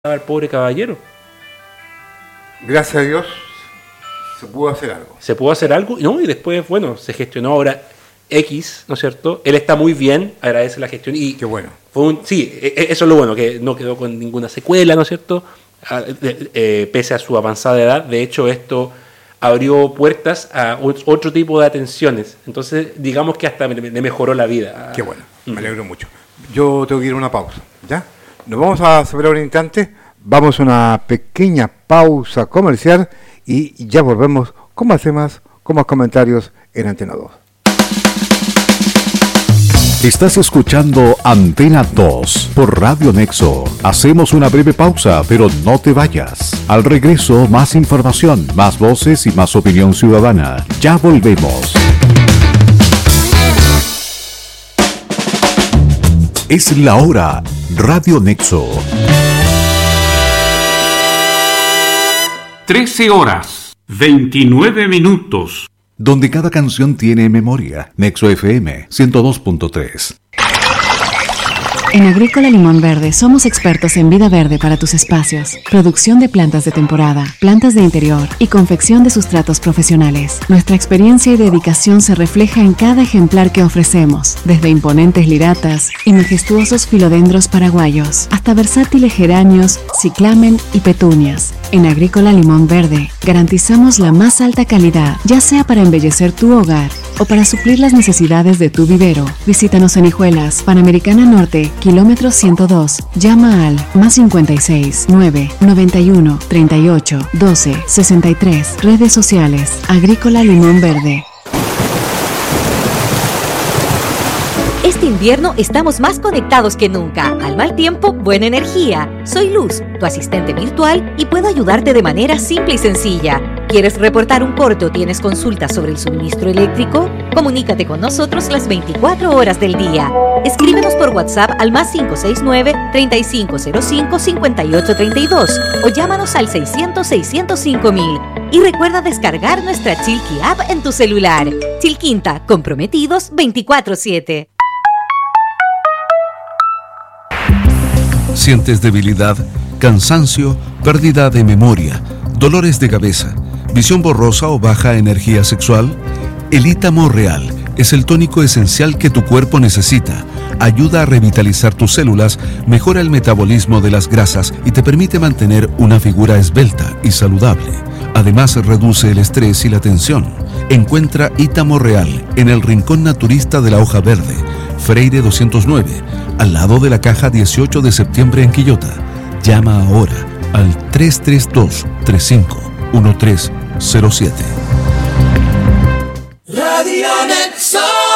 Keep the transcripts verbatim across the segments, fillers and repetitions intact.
al pobre caballero. Gracias a Dios se pudo hacer algo. Se pudo hacer algo, ¿no? Y después, bueno, se gestionó ahora X, ¿no es cierto? Él está muy bien, agradece la gestión. Y qué bueno. Fue un, sí, eso es lo bueno, que no quedó con ninguna secuela, ¿no es cierto? Eh, pese a su avanzada edad. De hecho, esto abrió puertas a otro tipo de atenciones. Entonces, digamos que hasta le mejoró la vida. Qué bueno, me alegro mucho. Yo tengo que ir a una pausa, ¿ya? Nos vamos a separar un instante, vamos a una pequeña pausa comercial y ya volvemos con más temas, con más comentarios en Antena dos. Estás escuchando Antena dos por Radio Nexo. Hacemos una breve pausa, pero no te vayas. Al regreso, más información, más voces y más opinión ciudadana. Ya volvemos. Es la hora. Radio Nexo. trece horas, veintinueve minutos. Donde cada canción tiene memoria. Nexo F M ciento dos punto tres. En Agrícola Limón Verde somos expertos en vida verde para tus espacios, producción de plantas de temporada, plantas de interior y confección de sustratos profesionales. Nuestra experiencia y dedicación se refleja en cada ejemplar que ofrecemos, desde imponentes liratas y majestuosos filodendros paraguayos, hasta versátiles geranios, ciclamen y petunias. En Agrícola Limón Verde garantizamos la más alta calidad, ya sea para embellecer tu hogar o para suplir las necesidades de tu vivero. Visítanos en Hijuelas, Panamericana Norte, kilómetro ciento dos. Llama al más cincuenta y seis, nueve, noventa y uno, treinta y ocho, doce, sesenta y tres. Redes sociales, Agrícola Limón Verde. Este invierno estamos más conectados que nunca. Al mal tiempo, buena energía. Soy Luz, tu asistente virtual, y puedo ayudarte de manera simple y sencilla. ¿Quieres reportar un corte o tienes consultas sobre el suministro eléctrico? Comunícate con nosotros las veinticuatro horas del día. Escríbenos por WhatsApp al más cinco seis nueve, treinta y cinco cero cinco, cincuenta y ocho treinta y dos o llámanos al seiscientos, seiscientos cinco mil. Y recuerda descargar nuestra Chilqui App en tu celular. Chilquinta, comprometidos veinticuatro siete. ¿Sientes debilidad, cansancio, pérdida de memoria, dolores de cabeza, visión borrosa o baja energía sexual? El Ítamo Real es el tónico esencial que tu cuerpo necesita. Ayuda a revitalizar tus células, mejora el metabolismo de las grasas y te permite mantener una figura esbelta y saludable. Además, reduce el estrés y la tensión. Encuentra Ítamo Real en el Rincón Naturista de la Hoja Verde, Freire doscientos nueve, al lado de la caja dieciocho de septiembre en Quillota. Llama ahora al tres tres dos, tres cinco uno tres cero siete. Radio Nexo.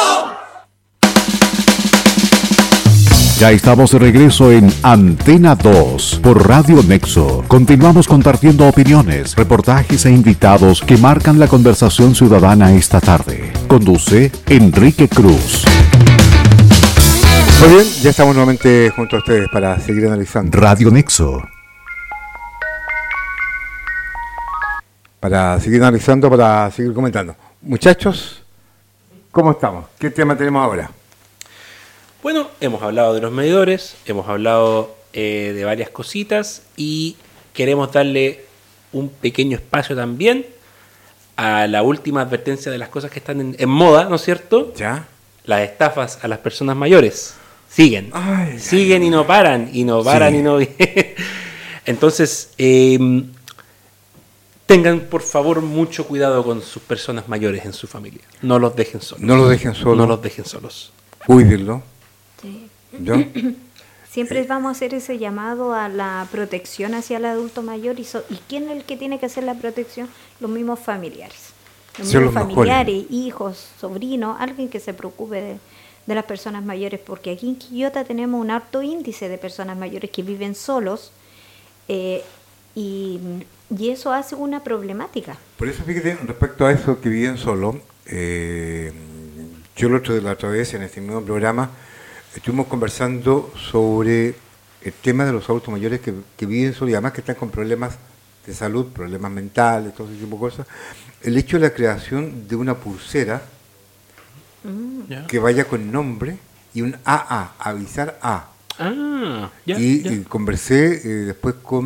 Ya estamos de regreso en Antena dos por Radio Nexo. Continuamos compartiendo opiniones, reportajes e invitados que marcan la conversación ciudadana esta tarde. Conduce Enrique Cruz. Muy bien, ya estamos nuevamente junto a ustedes para seguir analizando. Radio Nexo. Para seguir analizando, para seguir comentando. Muchachos, ¿cómo estamos? ¿Qué tema tenemos ahora? Bueno, hemos hablado de los medidores, hemos hablado eh, de varias cositas y queremos darle un pequeño espacio también a la última advertencia de las cosas que están en, en moda, ¿no es cierto? Ya. Las estafas a las personas mayores. Siguen, ay, siguen ay, y no paran, y no paran sí. y no... Entonces, eh, tengan por favor mucho cuidado con sus personas mayores en su familia. No los dejen solos. No los dejen solos. No los dejen solos. Cuídenlo. Sí. ¿Yo? Siempre vamos a hacer ese llamado a la protección hacia el adulto mayor. ¿Y, so, ¿y quién es el que tiene que hacer la protección? Los mismos familiares. Los mismos familiares, mejores. Hijos, sobrinos, alguien que se preocupe de, de las personas mayores. Porque aquí en Quillota tenemos un alto índice de personas mayores que viven solos eh, y, y eso hace una problemática. Por eso, fíjate, respecto a eso que viven solos, eh, yo el otro de la otra vez en este mismo programa estuvimos conversando sobre el tema de los adultos mayores que, que viven solos y además que están con problemas de salud, problemas mentales, todo ese tipo de cosas. El hecho de la creación de una pulsera mm. que vaya con nombre y un A A, avisar a. Ah, ya, y, ya. y conversé eh, después con